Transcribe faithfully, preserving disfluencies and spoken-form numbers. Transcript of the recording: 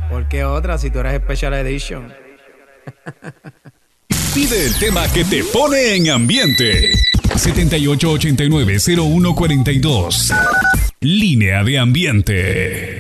¿Por qué otra si tú eres Special Edition? Pide el tema que te pone en ambiente. setenta y ocho ochenta y nueve cero uno cuarenta y dos. Línea de ambiente.